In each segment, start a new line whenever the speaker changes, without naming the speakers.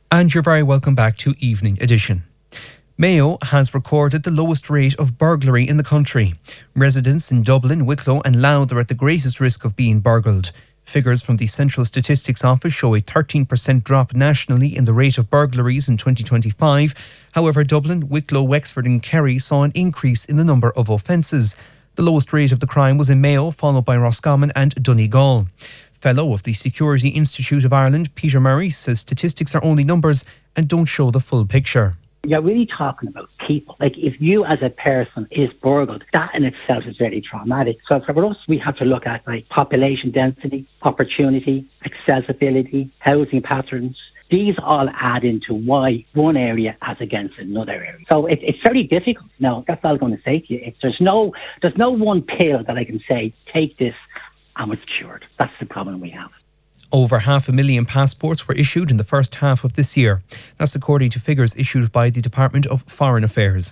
And you're very welcome back to Evening Edition. Mayo has recorded the lowest rate of burglary in the country. Residents in Dublin, Wicklow and Louth are at the greatest risk of being burgled. Figures from the Central Statistics Office show a 13% drop nationally in the rate of burglaries in 2025. However, Dublin, Wicklow, Wexford and Kerry saw an increase in the number of offences. The lowest rate of the crime was in Mayo, followed by Roscommon and Donegal. Fellow of the Security Institute of Ireland, Peter Murray, says statistics are only numbers and don't show the full picture.
You're really talking about people. Like, if you as a person is burgled, that in itself is very traumatic. So for us, we have to look at population density, opportunity, accessibility, housing patterns. These all add into why one area as against another area. So it's very difficult. Now, that's all I'm going to say to you. There's no one pill that I can say, take this and it's cured. That's the problem we have.
Over 500,000 passports were issued in the first half of this year. That's according to figures issued by the Department of Foreign Affairs.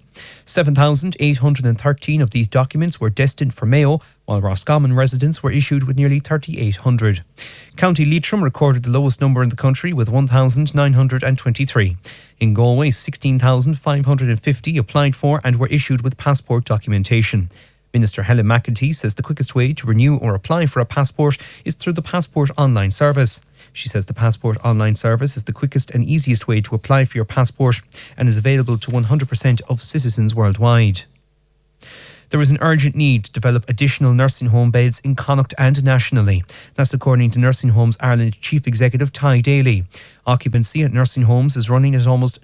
7,813 of these documents were destined for Mayo, while Roscommon residents were issued with nearly 3,800. County Leitrim recorded the lowest number in the country with 1,923. In Galway, 16,550 applied for and were issued with passport documentation. Minister Helen McEntee says the quickest way to renew or apply for a passport is through the Passport online service. She says the Passport online service is the quickest and easiest way to apply for your passport and is available to 100% of citizens worldwide. There is an urgent need to develop additional nursing home beds in Connacht and nationally. That's according to Nursing Homes Ireland Chief Executive Ty Daly. Occupancy at nursing homes is running at almost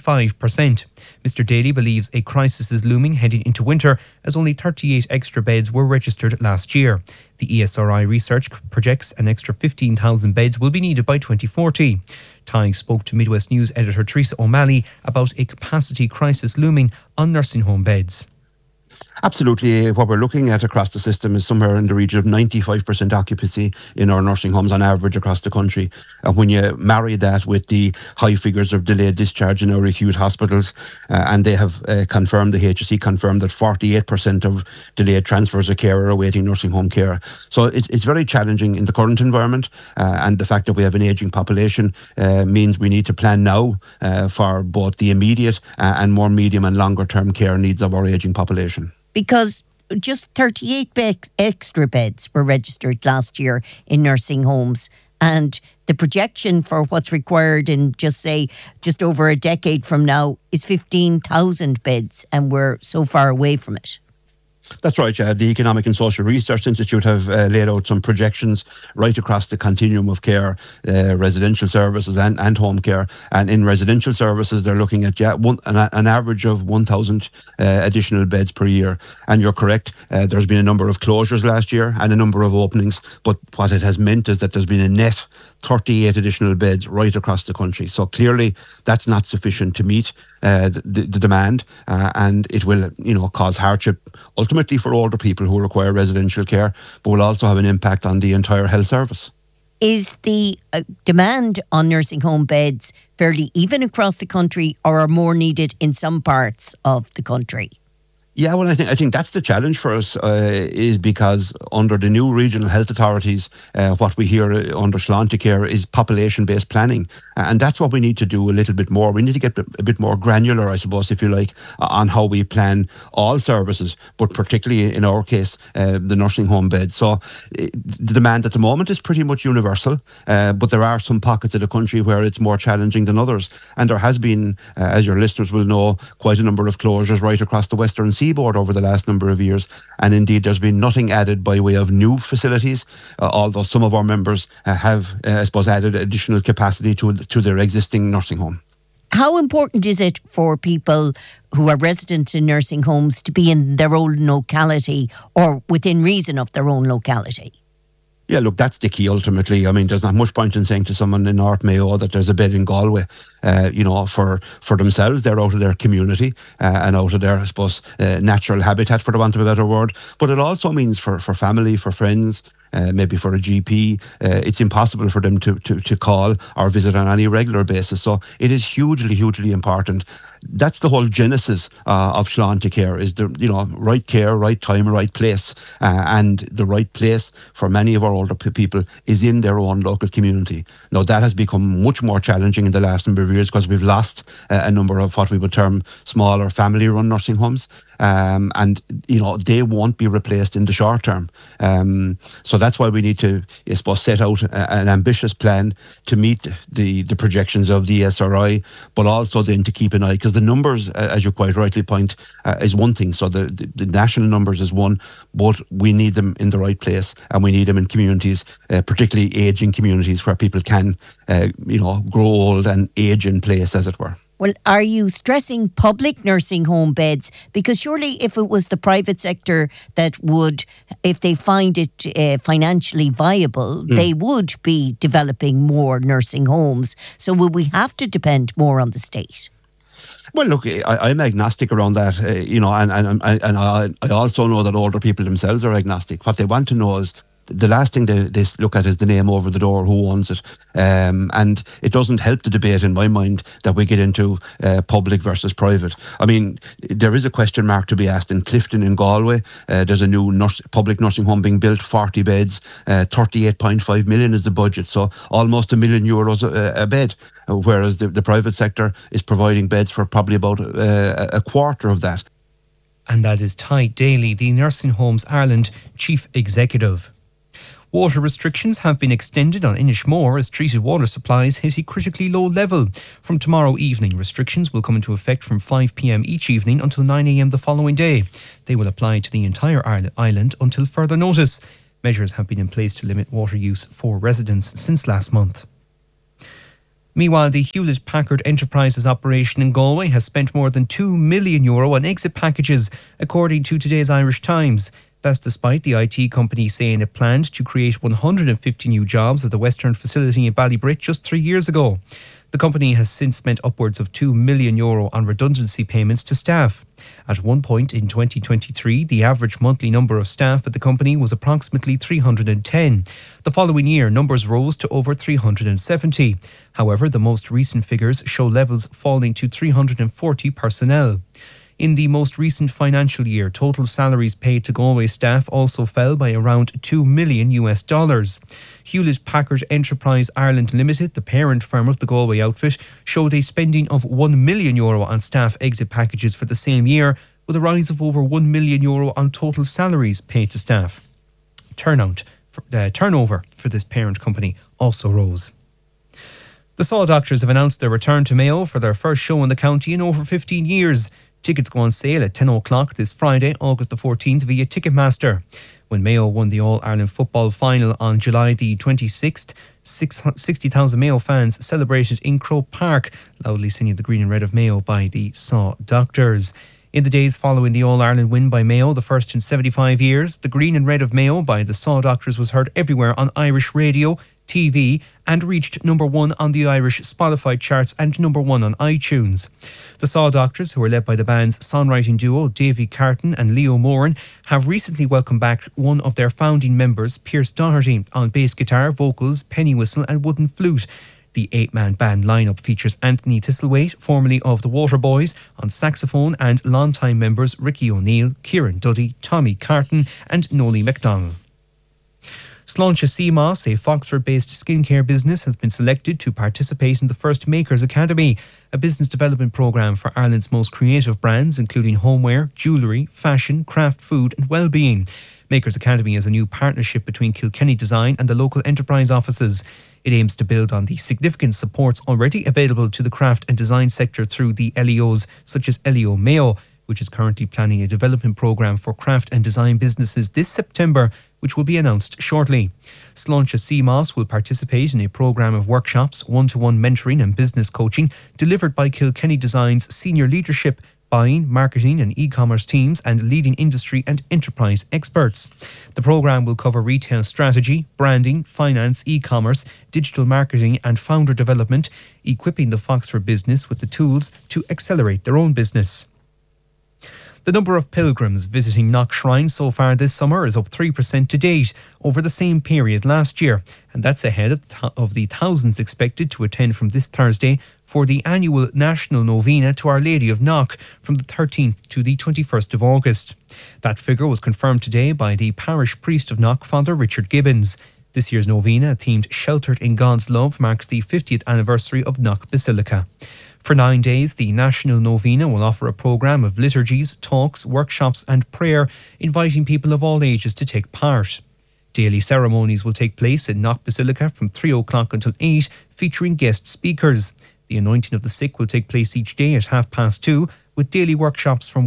95%. Mr Daly believes a crisis is looming heading into winter, as only 38 extra beds were registered last year. The ESRI research projects an extra 15,000 beds will be needed by 2040. Ty spoke to Midwest News editor Teresa O'Malley about a capacity crisis looming on nursing home beds.
Absolutely. What we're looking at across the system is somewhere in the region of 95% occupancy in our nursing homes on average across the country. And when you marry that with the high figures of delayed discharge in our acute hospitals, and they have confirmed, the HSE confirmed that 48% of delayed transfers of care are awaiting nursing home care. So it's very challenging in the current environment, and the fact that we have an ageing population means we need to plan now for both the immediate and more medium and longer term care needs of our ageing population.
Because just 38 extra beds were registered last year in nursing homes, and the projection for what's required in just over a decade from now is 15,000 beds, and we're so far away from it.
That's right, yeah. The Economic and Social Research Institute have laid out some projections right across the continuum of care, residential services and home care. And in residential services, they're looking at an average of 1,000 additional beds per year. And you're correct, there's been a number of closures last year and a number of openings. But what it has meant is that there's been a net 38 additional beds right across the country. So clearly, that's not sufficient to meet the demand, and it will, cause hardship ultimately for older people who require residential care, but will also have an impact on the entire health service.
Is the demand on nursing home beds fairly even across the country, or are more needed in some parts of the country?
Yeah, well, I think that's the challenge for us, is because under the new regional health authorities, what we hear under Sláintecare is population-based planning. And that's what we need to do a little bit more. We need to get a bit more granular, I suppose, if you like, on how we plan all services, but particularly in our case, the nursing home beds. So the demand at the moment is pretty much universal, but there are some pockets of the country where it's more challenging than others. And there has been, as your listeners will know, quite a number of closures right across the Western Seaboard over the last number of years. And indeed, there's been nothing added by way of new facilities, although some of our members have, I suppose, added additional capacity to their existing nursing home.
How important is it for people who are residents in nursing homes to be in their own locality or within reason of their own locality?
Yeah, look, that's the key ultimately. I mean, there's not much point in saying to someone in North Mayo that there's a bed in Galway. For themselves, they're out of their community and out of their, I suppose, natural habitat, for the want of a better word. But it also means for family, for friends, maybe for a GP. It's impossible for them to call or visit on any regular basis. So it is hugely important. That's the whole genesis of Sláinte Care, is the right care, right time, right place, and the right place for many of our older people is in their own local community. Now that has become much more challenging in the last number of years because we've lost a number of what we would term smaller family-run nursing homes, and they won't be replaced in the short term. So that's why we need to, I suppose, set out an ambitious plan to meet the projections of the SRI, but also then to keep an eye, because the numbers, as you quite rightly point, is one thing. So the national numbers is one, but we need them in the right place, and we need them in communities, particularly ageing communities where people can, grow old and age in place, as it were.
Well, are you stressing public nursing home beds? Because surely if it was the private sector that would, if they find it financially viable, they would be developing more nursing homes. So will we have to depend more on the state?
Well, look, I'm agnostic around that, and I also know that older people themselves are agnostic. What they want to know is, the last thing they look at is the name over the door, who owns it. And it doesn't help the debate, in my mind, that we get into public versus private. I mean, there is a question mark to be asked in Clifton in Galway. There's a new public nursing home being built, 40 beds, 38.5 million is the budget, so almost €1 million a bed. Whereas the private sector is providing beds for probably about a quarter of that.
And that is Ty Daly, the Nursing Homes Ireland Chief Executive. Water restrictions have been extended on Inishmore as treated water supplies hit a critically low level. From tomorrow evening, restrictions will come into effect from 5 p.m. each evening until 9 a.m. the following day. They will apply to the entire island until further notice. Measures have been in place to limit water use for residents since last month. Meanwhile, the Hewlett-Packard Enterprises operation in Galway has spent more than €2 million on exit packages, according to today's Irish Times. That's despite the IT company saying it planned to create 150 new jobs at the Western facility in Ballybrit just 3 years ago. The company has since spent upwards of €2 million on redundancy payments to staff. At one point in 2023, the average monthly number of staff at the company was approximately 310. The following year, numbers rose to over 370. However, the most recent figures show levels falling to 340 personnel. In the most recent financial year, total salaries paid to Galway staff also fell by around $2 million. Hewlett-Packard Enterprise Ireland Limited, the parent firm of the Galway outfit, showed a spending of €1 million on staff exit packages for the same year, with a rise of over €1 million on total salaries paid to staff. Turnover for this parent company also rose. The Saw Doctors have announced their return to Mayo for their first show in the county in over 15 years. Tickets go on sale at 10 o'clock this Friday, August the 14th, via Ticketmaster. When Mayo won the All-Ireland football final on July the 26th, 60,000 Mayo fans celebrated in Croke Park, loudly singing the green and red of Mayo by the Saw Doctors. In the days following the All-Ireland win by Mayo, the first in 75 years, the green and red of Mayo by the Saw Doctors was heard everywhere on Irish radio, TV, and reached number 1 on the Irish Spotify charts and number 1 on iTunes. The Saw Doctors, who are led by the band's songwriting duo Davy Carton and Leo Moran, have recently welcomed back one of their founding members, Pierce Doherty, on bass guitar, vocals, penny whistle and wooden flute. The 8-man band lineup features Anthony Thistlethwaite, formerly of the Waterboys, on saxophone, and longtime members Ricky O'Neill, Kieran Duddy, Tommy Carton and Noli MacDonald. Sláinte Seamoss, a Foxford-based skincare business, has been selected to participate in the first Makers Academy, a business development programme for Ireland's most creative brands, including homeware, jewellery, fashion, craft food and well-being. Makers Academy is a new partnership between Kilkenny Design and the local enterprise offices. It aims to build on the significant supports already available to the craft and design sector through the LEOs such as LEO Mayo, which is currently planning a development programme for craft and design businesses this September, which will be announced shortly. Sláinte Seamoss will participate in a programme of workshops, one-to-one mentoring and business coaching delivered by Kilkenny Design's senior leadership, buying, marketing and e-commerce teams and leading industry and enterprise experts. The programme will cover retail strategy, branding, finance, e-commerce, digital marketing and founder development, equipping the Foxford business with the tools to accelerate their own business. The number of pilgrims visiting Knock Shrine so far this summer is up 3% to date over the same period last year, and that's ahead of the thousands expected to attend from this Thursday for the annual National Novena to Our Lady of Knock from the 13th to the 21st of August. That figure was confirmed today by the parish priest of Knock, Father Richard Gibbons. This year's novena, themed Sheltered in God's Love, marks the 50th anniversary of Knock Basilica. For 9 days, the National Novena will offer a programme of liturgies, talks, workshops and prayer, inviting people of all ages to take part. Daily ceremonies will take place in Knock Basilica from 3 o'clock until 8, featuring guest speakers. The anointing of the sick will take place each day at 2:30, with daily workshops from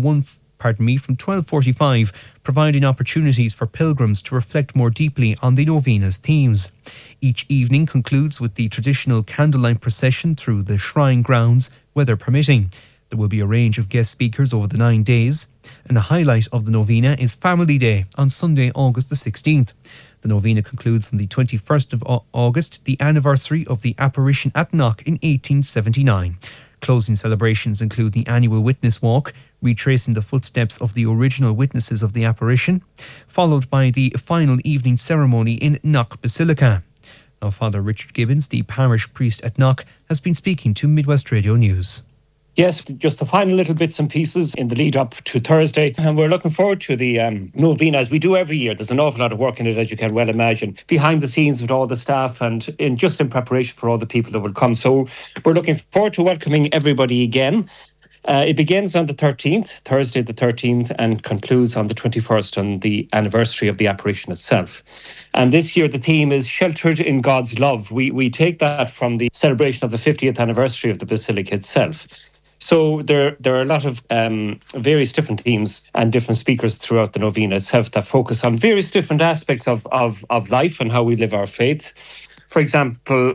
12:45, providing opportunities for pilgrims to reflect more deeply on the novena's themes. Each evening concludes with the traditional candlelight procession through the shrine grounds, weather permitting. There will be a range of guest speakers over the 9 days, and a highlight of the novena is Family Day on Sunday, August the 16th. The novena concludes on the 21st of August, the anniversary of the apparition at Knock in 1879. Closing celebrations include the annual Witness Walk, retracing the footsteps of the original witnesses of the apparition, followed by the final evening ceremony in Knock Basilica. Now, Father Richard Gibbons, the parish priest at Knock, has been speaking to Midwest Radio News.
Yes, just the final little bits and pieces in the lead up to Thursday. And we're looking forward to the novena, as we do every year. There's an awful lot of work in it, as you can well imagine, behind the scenes with all the staff and in preparation for all the people that will come. So we're looking forward to welcoming everybody again. It begins on the 13th, Thursday the 13th, and concludes on the 21st, on the anniversary of the apparition itself. And this year the theme is Sheltered in God's Love. We take that from the celebration of the 50th anniversary of the Basilica itself. So there are a lot of various different themes and different speakers throughout the novena itself that focus on various different aspects of life and how we live our faith. For example,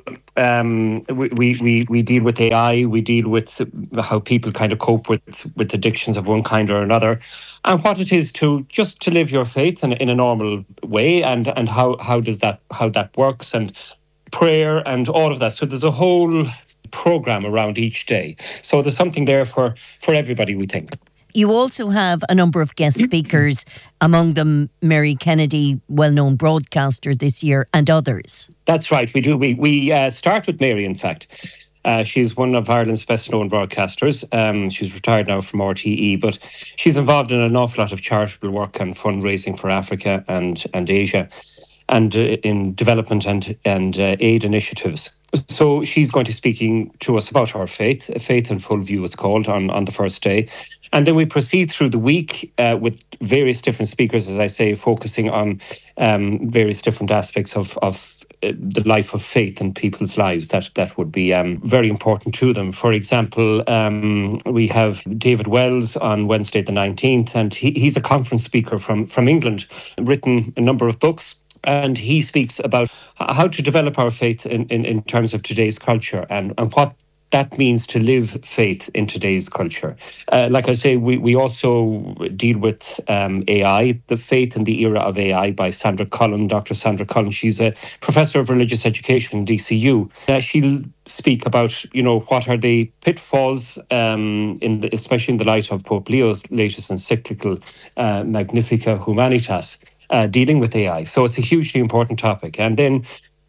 we deal with AI, we deal with how people kind of cope with addictions of one kind or another, and what it is to live your faith in a normal way, and how that works, and prayer and all of that. So there's a whole program around each day. So there's something there for everybody, we think.
You also have a number of guest speakers, among them Mary Kennedy, well-known broadcaster this year, and others.
That's right, we do. We start with Mary, in fact. She's one of Ireland's best-known broadcasters. She's retired now from RTE, but she's involved in an awful lot of charitable work and fundraising for Africa and Asia, and in development and aid initiatives. So she's going to be speaking to us about her faith in full view, it's called, on the first day. And then we proceed through the week with various different speakers, as I say, focusing on various different aspects of the life of faith in people's lives that would be very important to them. For example, we have David Wells on Wednesday the 19th, and he's a conference speaker from England, written a number of books. And he speaks about how to develop our faith in terms of today's culture and what that means to live faith in today's culture. Like I say, we also deal with AI, the faith in the era of AI, by Sandra Cullen, Dr. Sandra Cullen. She's a professor of religious education in DCU. She'll speak about, what are the pitfalls, especially in the light of Pope Leo's latest encyclical, Magnificat Humanitas, dealing with AI. So it's a hugely important topic. And then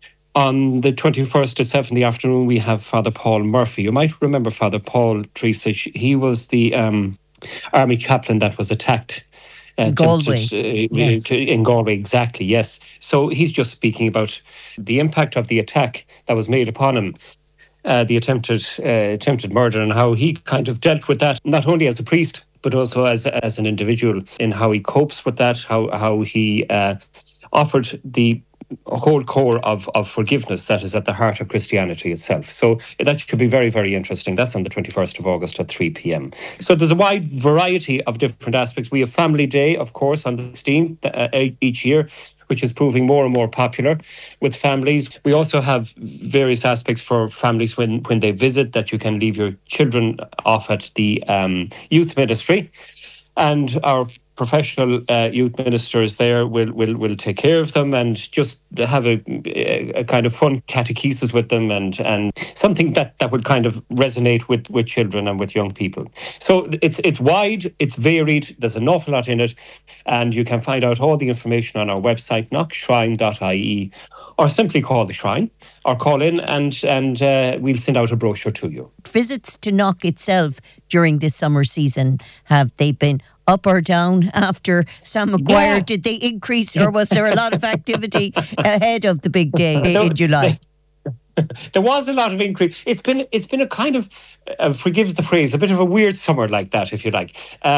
on the 21st at 7 in the afternoon, we have Father Paul Murphy. You might remember Father Paul, Teresa. He was the army chaplain that was attacked.
Galway.
Yes. In Galway, exactly, yes. So he's just speaking about the impact of the attack that was made upon him, the attempted murder, and how he kind of dealt with that, not only as a priest, but also as an individual, in how he copes with that, how he offered the whole core of forgiveness that is at the heart of Christianity itself. So that should be very, very interesting. That's on the 21st of August at 3 p.m. So there's a wide variety of different aspects. We have Family Day, of course, on the 16th each year, which is proving more and more popular with families. We also have various aspects for families when they visit, that you can leave your children off at the youth ministry. And our professional youth ministers there will take care of them and just have a kind of fun catechesis with them and something that would kind of resonate with children and with young people. So it's wide, it's varied, there's an awful lot in it, and you can find out all the information on our website, knockshrine.ie, or simply call the Shrine or call in and we'll send out a brochure to you.
Visits to Knock itself during this summer season, have they been up or down after Sam Maguire?
Yeah.
Did they increase, or was there a lot of activity ahead of the big day in July?
There was a lot of increase. It's been a kind of, forgive the phrase, a bit of a weird summer like that, if you like.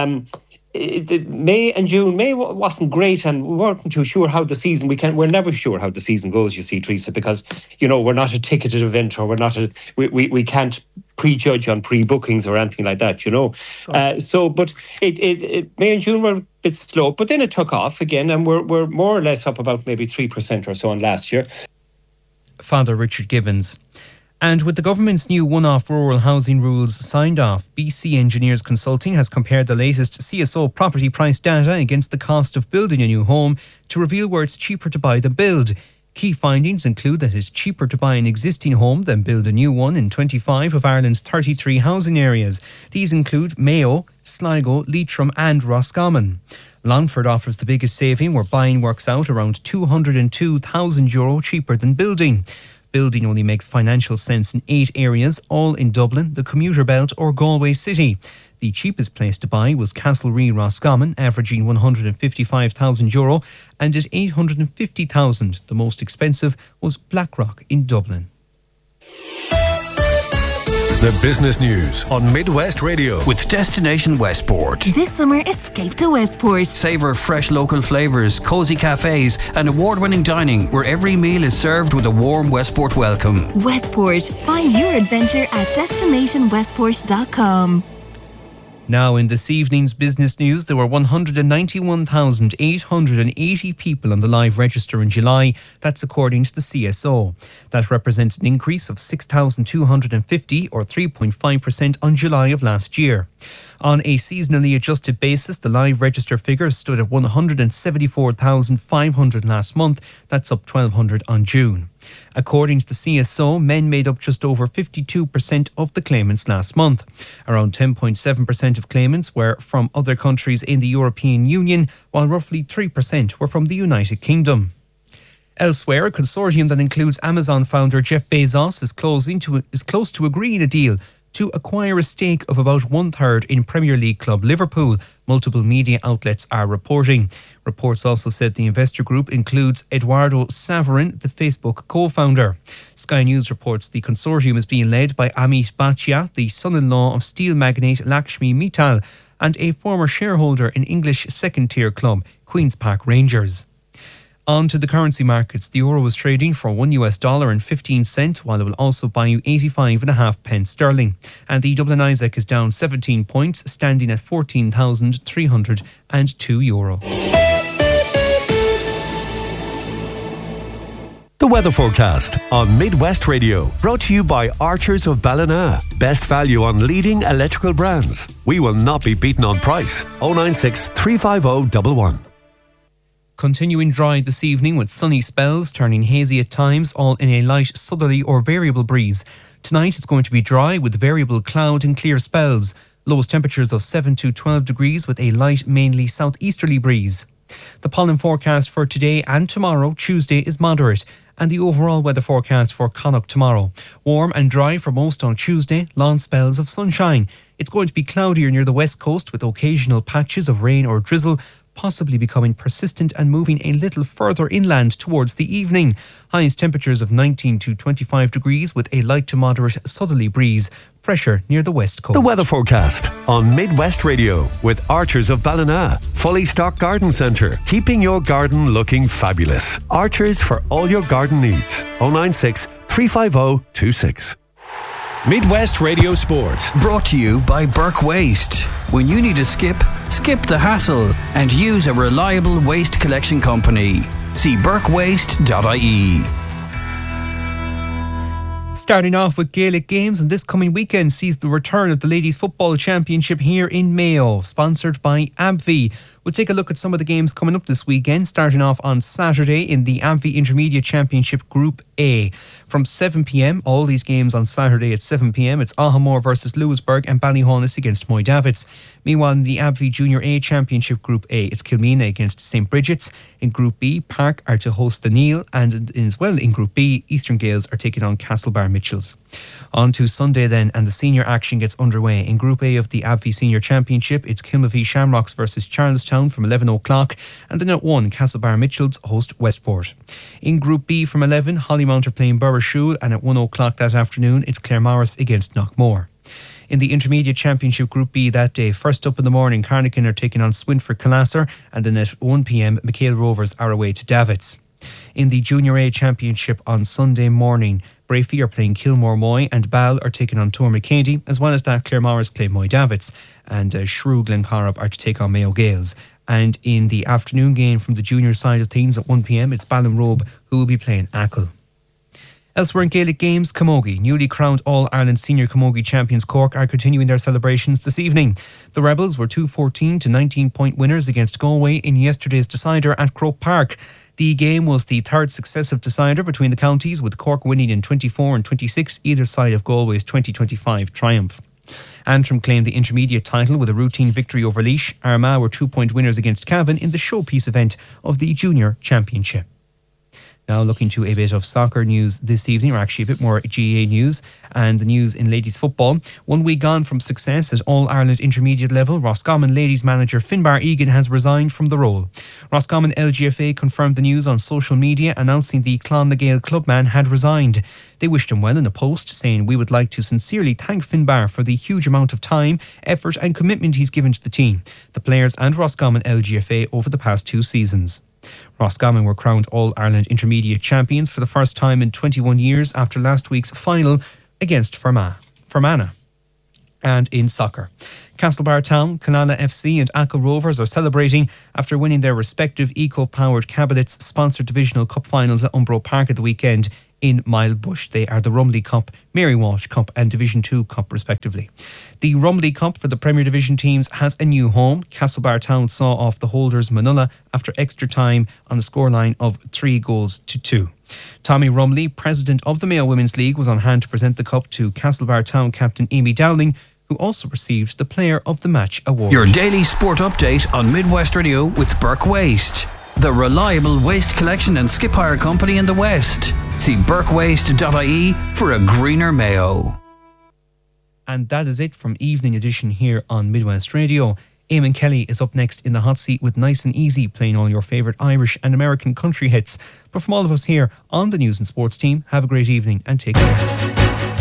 May and June. May wasn't great, and we weren't too sure how the season. We're never sure how the season goes. You see, Teresa, because we're not a ticketed event, or we're not we can't prejudge on pre-bookings or anything like that. But May and June were a bit slow, but then it took off again, and we're more or less up about maybe 3% or so on last year.
Father Richard Gibbons. And with the government's new one-off rural housing rules signed off, BC Engineers Consulting has compared the latest CSO property price data against the cost of building a new home to reveal where it's cheaper to buy than build. Key findings include that it's cheaper to buy an existing home than build a new one in 25 of Ireland's 33 housing areas. These include Mayo, Sligo, Leitrim and Roscommon. Longford offers the biggest saving, where buying works out around €202,000 cheaper than building. Building only makes financial sense in 8 areas, all in Dublin, the commuter belt or Galway City. The cheapest place to buy was Castlereagh Roscommon, averaging €155,000, and at €850,000. The most expensive was Blackrock in Dublin.
The business news on Midwest Radio
with Destination Westport.
This summer, escape to Westport.
Savour fresh local flavours, cosy cafes and award-winning dining where every meal is served with a warm Westport welcome.
Westport. Find your adventure at destinationwestport.com.
Now in this evening's business news, there were 191,880 people on the live register in July. That's according to the CSO. That represents an increase of 6,250 or 3.5% on July of last year. On a seasonally adjusted basis, the live register figure stood at 174,500 last month. That's up 1,200 on June. According to the CSO, men made up just over 52% of the claimants last month. Around 10.7% of claimants were from other countries in the European Union, while roughly 3% were from the United Kingdom. Elsewhere, a consortium that includes Amazon founder Jeff Bezos is close to agreeing a deal to acquire a stake of about 1/3 in Premier League club Liverpool, multiple media outlets are reporting. Reports also said the investor group includes Eduardo Saverin, the Facebook co-founder. Sky News reports the consortium is being led by Amit Bhatia, the son-in-law of steel magnate Lakshmi Mittal, and a former shareholder in English second-tier club Queen's Park Rangers. On to the currency markets. The euro was trading for $1.15, while it will also buy you 85.5 pence sterling. And the Dublin Isaac is down 17 points, standing at €14,302.
The weather forecast on Midwest Radio, brought to you by Archers of Ballina. Best value on leading electrical brands. We will not be beaten on price. 096 350 11.
Continuing dry this evening with sunny spells, turning hazy at times, all in a light southerly or variable breeze. Tonight it's going to be dry with variable cloud and clear spells. Lowest temperatures of 7 to 12 degrees with a light, mainly southeasterly breeze. The pollen forecast for today and tomorrow, Tuesday, is moderate, and the overall weather forecast for Connacht tomorrow. Warm and dry for most on Tuesday, long spells of sunshine. It's going to be cloudier near the west coast with occasional patches of rain or drizzle, possibly becoming persistent and moving a little further inland towards the evening. Highest temperatures of 19 to 25 degrees with a light to moderate southerly breeze, fresher near the west coast.
The weather forecast on Midwest Radio with Archers of Ballina. Fully stocked garden centre, keeping your garden looking fabulous. Archers for all your garden needs. 096 350 26. Midwest Radio Sport.
Brought to you by Burke Waste. When you need a skip the hassle and use a reliable waste collection company. See burkewaste.ie.
Starting off with Gaelic games, and this coming weekend sees the return of the Ladies Football Championship here in Mayo, sponsored by AbbVie. We'll take a look at some of the games coming up this weekend, starting off on Saturday in the AbbVie Intermediate Championship Group A. From 7 p.m, all these games on Saturday at 7 p.m, it's Ahamore versus Lewisburg and Ballyhaunis against Moy Davids. Meanwhile, in the AbbVie Junior A Championship Group A, it's Kilmeena against St. Bridget's. In Group B, Park are to host the Neil, and as well in Group B, Eastern Gales are taking on Castlebar Mitchells. On to Sunday then, and the senior action gets underway. In Group A of the AbbVie Senior Championship, it's Kilmavie Shamrocks versus Charlestown from 11 o'clock, and then at 1, Castlebar Mitchells host Westport. In Group B from 11, Hollymount are playing Burrishoole, and at 1 o'clock that afternoon, it's Claremorris against Knockmore. In the Intermediate Championship Group B that day, first up in the morning, Carnican are taking on Swinford Collasser, and then at 1 p.m, McHale Rovers are away to Davids. In the Junior A Championship on Sunday morning, Brafey are playing Kilmore Moy, and Ball are taking on Tormacady. As well as that, Claremorris play Moy Davids, and Shrew Glencorrib are to take on Mayo Gales. And in the afternoon game from the junior side of things at 1 p.m, it's Ballinrobe who will be playing Achill. Elsewhere in Gaelic games, Camogie, newly crowned All-Ireland Senior Camogie champions Cork, are continuing their celebrations this evening. The Rebels were 2-14 to 19-point winners against Galway in yesterday's decider at Croke Park. The game was the third successive decider between the counties, with Cork winning in 24 and 26, either side of Galway's 2025 triumph. Antrim claimed the intermediate title with a routine victory over Laois. Armagh were 2-point winners against Cavan in the showpiece event of the Junior Championship. Now looking to a bit of soccer news this evening, or actually a bit more GAA news, and the news in ladies football. 1 week on from success at All-Ireland intermediate level, Roscommon ladies manager Finbar Egan has resigned from the role. Roscommon LGFA confirmed the news on social media, announcing the Clonmagale clubman had resigned. They wished him well in a post, saying, "We would like to sincerely thank Finbar for the huge amount of time, effort and commitment he's given to the team, the players and Roscommon LGFA over the past 2 seasons." Roscommon were crowned All-Ireland Intermediate champions for the first time in 21 years after last week's final against Fermanagh. And in soccer, Castlebar Town, Clonala FC and Achill Rovers are celebrating after winning their respective eco-powered Cabinets sponsored divisional cup finals at Umbro Park at the weekend in Milebush. They are the Rumley Cup, Mary Walsh Cup and Division 2 Cup respectively. The Rumley Cup for the Premier Division teams has a new home. Castlebar Town saw off the holders Manula after extra time on a scoreline of 3-2. Tommy Rumley, president of the Mayo Women's League, was on hand to present the cup to Castlebar Town captain Amy Dowling, who also receives the Player of the Match award.
Your daily sport update on Midwest Radio with Burke Waste, the reliable waste collection and skip hire company in the West. See burkewaste.ie for a greener Mayo.
And that is it from Evening Edition here on Midwest Radio. Eamon Kelly is up next in the hot seat with Nice and Easy, playing all your favourite Irish and American country hits. But from all of us here on the News and Sports team, have a great evening and take care.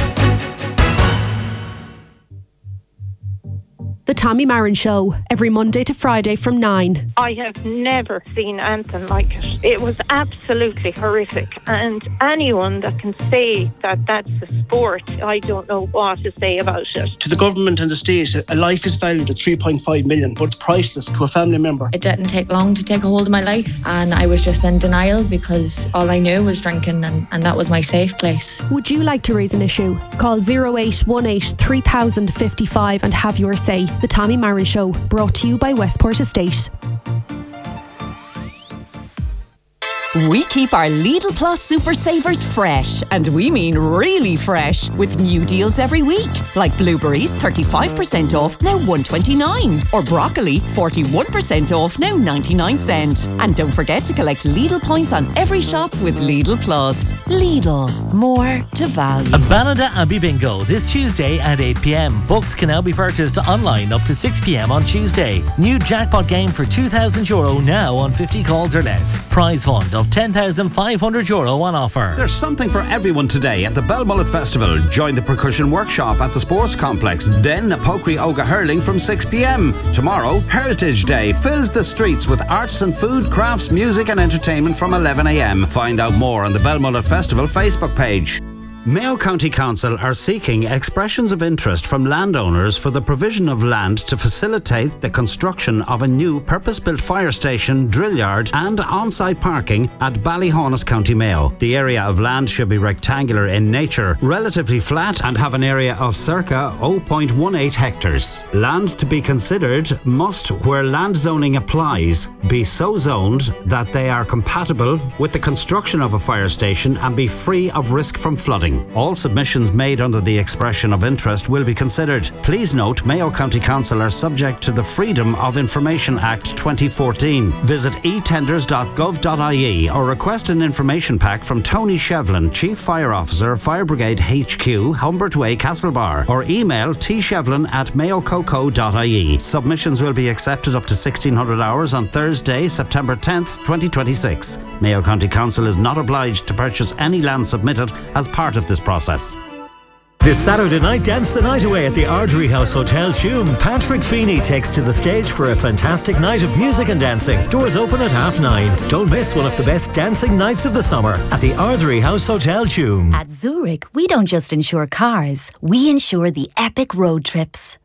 The Tommy Marin Show, every Monday to Friday from 9.
I have never seen anything like it. It was absolutely horrific. And anyone that can say that that's a sport, I don't know what to say about it.
To the government and the state, a life is valued at 3.5 million, but it's priceless to a family member.
It didn't take long to take a hold of my life, and I was just in denial because all I knew was drinking, and that was my safe place.
Would you like to raise an issue? Call 0818 3055 and have your say. The Tommy Marin Show, brought to you by Westport Estate.
We keep our Lidl Plus Super Savers fresh, and we mean really fresh, with new deals every week. Like blueberries, 35% off, now $1.29. Or broccoli, 41% off, now 99 cents. And don't forget to collect Lidl points on every shop with Lidl Plus. Lidl, more to value.
A Ballada Abbey Bingo this Tuesday at 8 p.m. Books can now be purchased online up to 6 p.m. on Tuesday. New jackpot game for €2,000 now on 50 calls or less. Prize fund of €10,500 on offer.
There's something for everyone today at the Belmullet Festival. Join the percussion workshop at the Sports Complex. Then a Pokri Oga hurling from 6 p.m. Tomorrow, Heritage Day fills the streets with arts and food, crafts, music and entertainment from 11 a.m. Find out more on the Belmullet Festival Facebook page. Mayo County Council are seeking expressions of interest from landowners for the provision of land to facilitate the construction of a new purpose-built fire station, drill yard and on-site parking at Ballyhonus, County Mayo. The area of land should be rectangular in nature, relatively flat and have an area of circa 0.18 hectares. Land to be considered must, where land zoning applies, be so zoned that they are compatible with the construction of a fire station and be free of risk from flooding. All submissions made under the expression of interest will be considered. Please note, Mayo County Council are subject to the Freedom of Information Act 2014. Visit etenders.gov.ie or request an information pack from Tony Shevlin, Chief Fire Officer, Fire Brigade HQ, Humbert Way, Castlebar, or email tshevlin@mayococo.ie. Submissions will be accepted up to 1600 hours on Thursday, September 10th, 2026. Mayo County Council is not obliged to purchase any land submitted as part of this process.
This Saturday night, dance the night away at the Ardry House Hotel Tuam. Patrick Feeney takes to the stage for a fantastic night of music and dancing. Doors open at 9:30. Don't miss one of the best dancing nights of the summer at the Ardry House Hotel Tuam.
At Zurich, we don't just insure cars, we insure the epic road trips.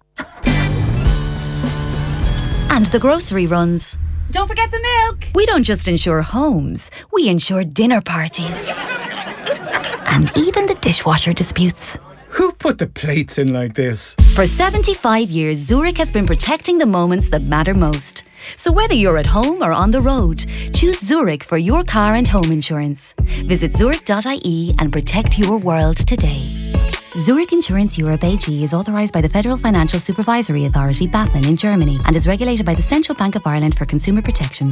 And the grocery runs.
Don't forget the milk.
We don't just insure homes, we insure dinner parties. And even the dishwasher disputes.
Who put the plates in like this?
For 75 years, Zurich has been protecting the moments that matter most. So whether you're at home or on the road, choose Zurich for your car and home insurance. Visit zurich.ie and protect your world today. Zurich Insurance Europe AG is authorised by the Federal Financial Supervisory Authority, BaFin, in Germany and is regulated by the Central Bank of Ireland for consumer protection.